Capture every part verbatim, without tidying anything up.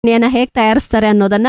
ಚಟ್ನಿಯನ್ನು ಹೇಗೆ ತಯಾರಿಸ್ತಾರೆ ಅನ್ನೋದನ್ನ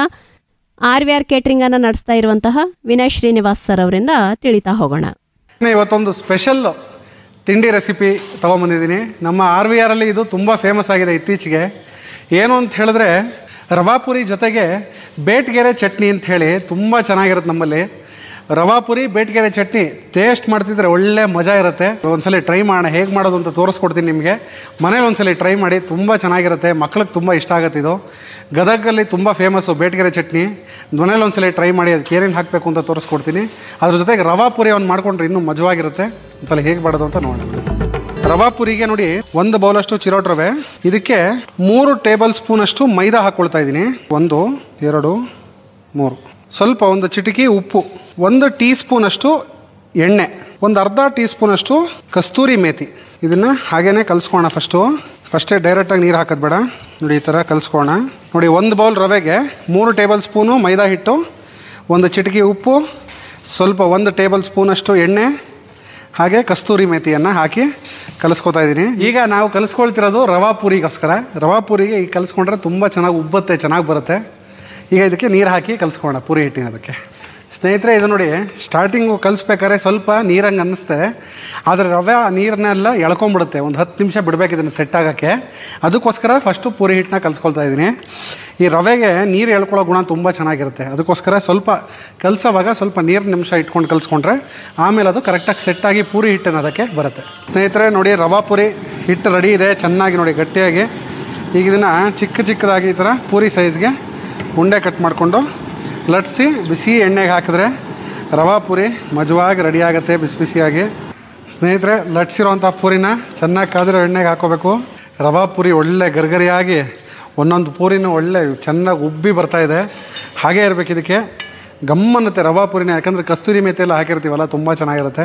ಆರ್ ವಿ ಆರ್ ಕೇಟ್ರಿಂಗ್ ಅನ್ನು ನಡೆಸ್ತಾ ಇರುವಂತಹ ವಿನಯ್ ಶ್ರೀನಿವಾಸ್ ಸರ್ ಅವರಿಂದ ತಿಳಿತಾ ಹೋಗೋಣ. ಇವತ್ತೊಂದು ಸ್ಪೆಷಲ್ ತಿಂಡಿ ರೆಸಿಪಿ ತೊಗೊಂಬಂದಿದ್ದೀನಿ. ನಮ್ಮ ಆರ್ ವಿ ಆರಲ್ಲಿ ಇದು ತುಂಬ ಫೇಮಸ್ ಆಗಿದೆ ಇತ್ತೀಚೆಗೆ. ಏನು ಅಂತ ಹೇಳಿದ್ರೆ ರವಾ ಪುರಿ ಜೊತೆಗೆ ಬೇಟ್ಗೆರೆ ಚಟ್ನಿ ಅಂತ ಹೇಳಿ ತುಂಬ ಚೆನ್ನಾಗಿರುತ್ತೆ ನಮ್ಮಲ್ಲಿ. ರವಾ ಪುರಿ ಬೇಟ್ಗೆರೆ ಚಟ್ನಿ ಟೇಸ್ಟ್ ಮಾಡ್ತಿದ್ರೆ ಒಳ್ಳೆ ಮಜಾ ಇರುತ್ತೆ. ಒಂದ್ಸಲ ಟ್ರೈ ಮಾಡೋಣ, ಹೇಗೆ ಮಾಡೋದು ಅಂತ ತೋರಿಸ್ಕೊಡ್ತೀನಿ ನಿಮಗೆ. ಮನೇಲಿ ಒಂದ್ಸಲ ಟ್ರೈ ಮಾಡಿ, ತುಂಬ ಚೆನ್ನಾಗಿರುತ್ತೆ, ಮಕ್ಳಿಗೆ ತುಂಬ ಇಷ್ಟ ಆಗುತ್ತೆ. ಇದು ಗದಗಲ್ಲಿ ತುಂಬ ಫೇಮಸ್ಸು ಬೇಟ್ಗೆರೆ ಚಟ್ನಿ. ಮನೇಲಿ ಒಂದ್ಸಲ ಟ್ರೈ ಮಾಡಿ, ಅದಕ್ಕೆ ಏನೇನು ಹಾಕಬೇಕು ಅಂತ ತೋರಿಸ್ಕೊಡ್ತೀನಿ. ಅದ್ರ ಜೊತೆಗೆ ರವಾ ಪುರಿ ಅವ್ನು ಮಾಡ್ಕೊಂಡ್ರೆ ಇನ್ನೂ ಮಜವಾಗಿರುತ್ತೆ. ಒಂದ್ಸಲ ಹೇಗೆ ಮಾಡೋದು ಅಂತ ನೋಡೋಣ. ರವಾ ಪುರಿಗೆ ನೋಡಿ, ಒಂದು ಬೌಲಷ್ಟು ಚಿರೋಟ್ ರವೆ, ಇದಕ್ಕೆ ಮೂರು ಟೇಬಲ್ ಸ್ಪೂನಷ್ಟು ಮೈದಾ ಹಾಕ್ಕೊಳ್ತಾ ಇದ್ದೀನಿ. ಒಂದು, ಎರಡು, ಮೂರು. ಸ್ವಲ್ಪ ಒಂದು ಚಿಟಿಕೆ ಉಪ್ಪು, ಒಂದು ಟೀ ಸ್ಪೂನಷ್ಟು ಎಣ್ಣೆ, ಒಂದು ಅರ್ಧ ಟೀ ಸ್ಪೂನಷ್ಟು ಕಸ್ತೂರಿ ಮೇಥಿ. ಇದನ್ನು ಹಾಗೇ ಕಲಿಸ್ಕೋಣ. ಫಸ್ಟು ಫಸ್ಟೇ ಡೈರೆಕ್ಟಾಗಿ ನೀರು ಹಾಕೋದು ಬೇಡ. ನೋಡಿ ಈ ಥರ ಕಲಿಸ್ಕೋಣ. ನೋಡಿ, ಒಂದು ಬೌಲ್ ರವೆಗೆ ಮೂರು ಟೇಬಲ್ ಸ್ಪೂನು ಮೈದಾ ಹಿಟ್ಟು, ಒಂದು ಚಿಟಿಕೆ ಉಪ್ಪು, ಸ್ವಲ್ಪ ಒಂದು ಟೇಬಲ್ ಸ್ಪೂನಷ್ಟು ಎಣ್ಣೆ, ಹಾಗೆ ಕಸ್ತೂರಿ ಮೇಥಿಯನ್ನು ಹಾಕಿ ಕಲಿಸ್ಕೊತಾ ಇದ್ದೀನಿ. ಈಗ ನಾವು ಕಲಿಸ್ಕೊಳ್ತಿರೋದು ರವಾ ಪೂರಿಗೋಸ್ಕರ. ರವಾ ಪೂರಿಗೆ ಈಗ ಕಲಿಸ್ಕೊಂಡ್ರೆ ತುಂಬ ಚೆನ್ನಾಗಿ ಉಬ್ಬತ್ತೆ, ಚೆನ್ನಾಗಿ ಬರುತ್ತೆ. ಈಗ ಇದಕ್ಕೆ ನೀರು ಹಾಕಿ ಕಲಿಸ್ಕೋಣ ಪೂರಿ ಹಿಟ್ಟಿನ. ಅದಕ್ಕೆ ಸ್ನೇಹಿತರೆ, ಇದು ನೋಡಿ, ಸ್ಟಾರ್ಟಿಂಗು ಕಲಿಸ್ಬೇಕಾದ್ರೆ ಸ್ವಲ್ಪ ನೀರಂಗೆ ಅನ್ನಿಸ್ತೆ, ಆದರೆ ರವೆ ನೀರನ್ನೆಲ್ಲ ಎಳ್ಕೊಂಬಿಡುತ್ತೆ. ಒಂದು ಹತ್ತು ನಿಮಿಷ ಬಿಡಬೇಕು ಇದನ್ನು ಸೆಟ್ ಆಗೋಕ್ಕೆ. ಅದಕ್ಕೋಸ್ಕರ ಫಸ್ಟು ಪೂರಿ ಹಿಟ್ಟನ್ನ ಕಲಿಸ್ಕೊಳ್ತಾ ಇದ್ದೀನಿ. ಈ ರವೆಗೆ ನೀರು ಎಳ್ಕೊಳ್ಳೋ ಗುಣ ತುಂಬ ಚೆನ್ನಾಗಿರುತ್ತೆ. ಅದಕ್ಕೋಸ್ಕರ ಸ್ವಲ್ಪ ಕಲಿಸೋವಾಗ ಸ್ವಲ್ಪ ನೀರು ನಿಮಿಷ ಇಟ್ಕೊಂಡು ಕಲಿಸ್ಕೊಂಡ್ರೆ ಆಮೇಲೆ ಅದು ಕರೆಕ್ಟಾಗಿ ಸೆಟ್ಟಾಗಿ ಪೂರಿ ಹಿಟ್ಟನ್ನು ಅದಕ್ಕೆ ಬರುತ್ತೆ. ಸ್ನೇಹಿತರೆ ನೋಡಿ, ರವಾ ಪೂರಿ ಹಿಟ್ಟು ರೆಡಿ ಇದೆ, ಚೆನ್ನಾಗಿ ನೋಡಿ ಗಟ್ಟಿಯಾಗಿ. ಈಗ ಇದನ್ನು ಚಿಕ್ಕ ಚಿಕ್ಕದಾಗಿ ಈ ಥರ ಪೂರಿ ಸೈಜ್ಗೆ ಉಂಡೆ ಕಟ್ ಮಾಡಿಕೊಂಡು ಲಟ್ಸಿ ಬಿಸಿ ಎಣ್ಣೆಗೆ ಹಾಕಿದ್ರೆ ರವಾ ಪೂರಿ ಮಜವಾಗಿ ರೆಡಿ ಆಗುತ್ತೆ, ಬಿಸಿ ಬಿಸಿಯಾಗಿ. ಸ್ನೇಹಿತರೆ, ಲಟ್ಸಿರೋಂಥ ಪೂರಿನ ಚೆನ್ನಾಗಿ ಕಾದಿರೋ ಎಣ್ಣೆಗೆ ಹಾಕೋಬೇಕು. ರವಾ ಪೂರಿ ಒಳ್ಳೆ ಗರ್ಗರಿಯಾಗಿ ಒಂದೊಂದು ಪೂರಿನೂ ಒಳ್ಳೆ ಚೆನ್ನಾಗಿ ಉಬ್ಬಿ ಬರ್ತಾಯಿದೆ. ಹಾಗೇ ಇರಬೇಕು ಇದಕ್ಕೆ. ಗಮ್ಮನ್ನುತ್ತೆ ರವಾ ಪೂರಿನ, ಯಾಕಂದರೆ ಕಸ್ತೂರಿ ಮೇಥಿ ಎಲ್ಲ ಹಾಕಿರ್ತೀವಲ್ಲ, ತುಂಬ ಚೆನ್ನಾಗಿರುತ್ತೆ.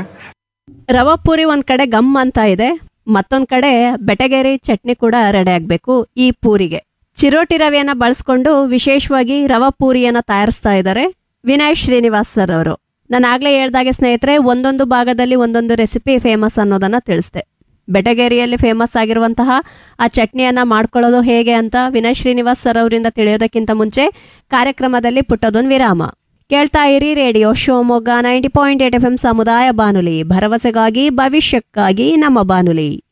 ರವಾ ಪೂರಿ ಒಂದು ಕಡೆ ಗಮ್ ಅಂತ ಇದೆ, ಮತ್ತೊಂದು ಕಡೆ ಬೆಟಗೇರಿ ಚಟ್ನಿ ಕೂಡ ರೆಡಿ ಆಗಬೇಕು ಈ ಪೂರಿಗೆ. ಚಿರೋಟಿ ರವೆಯನ್ನು ಬಳಸ್ಕೊಂಡು ವಿಶೇಷವಾಗಿ ರವಾ ಪೂರಿಯನ್ನು ತಯಾರಿಸ್ತಾ ಇದ್ದಾರೆ ವಿನಯ್ ಶ್ರೀನಿವಾಸ್ ಸರ್ ಅವರು. ನಾನು ಆಗ್ಲೇ ಹೇಳ್ದಾಗೆ ಸ್ನೇಹಿತರೆ, ಒಂದೊಂದು ಭಾಗದಲ್ಲಿ ಒಂದೊಂದು ರೆಸಿಪಿ ಫೇಮಸ್ ಅನ್ನೋದನ್ನ ತಿಳಿಸ್ದೆ. ಬೆಟಗೇರಿಯಲ್ಲಿ ಫೇಮಸ್ ಆಗಿರುವಂತಹ ಆ ಚಟ್ನಿಯನ್ನ ಮಾಡ್ಕೊಳ್ಳೋದು ಹೇಗೆ ಅಂತ ವಿನಯ್ ಶ್ರೀನಿವಾಸ್ ಸರ್ ಅವರಿಂದ ತಿಳಿಯೋದಕ್ಕಿಂತ ಮುಂಚೆ ಕಾರ್ಯಕ್ರಮದಲ್ಲಿ ಪುಟ್ಟದೊಂದು ವಿರಾಮ. ಕೇಳ್ತಾ ಇರಿ radio Shivamogga ninety point eight F M ಸಮುದಾಯ ಬಾನುಲಿ, ಭರವಸೆಗಾಗಿ ಭವಿಷ್ಯಕ್ಕಾಗಿ ನಮ್ಮ ಬಾನುಲಿ.